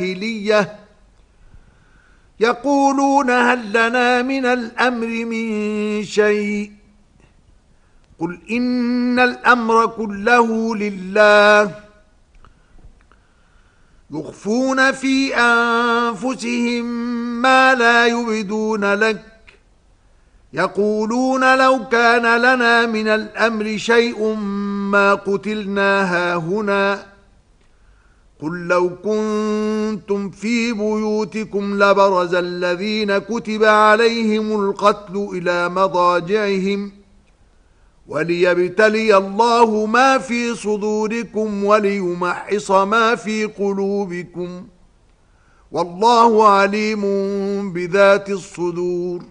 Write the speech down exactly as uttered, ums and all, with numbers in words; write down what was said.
الجاهلية يقولون هل لنا من الأمر من شيء قل إن الأمر كله لله يخفون في أنفسهم ما لا يبدون لك يقولون لو كان لنا من الأمر شيء ما قتلنا هاهنا قل لو كنتم في بيوتكم لبرز الذين كتب عليهم القتل إلى مضاجعهم وليبتلي الله ما في صدوركم وليمحص ما في قلوبكم والله عليم بذات الصدور.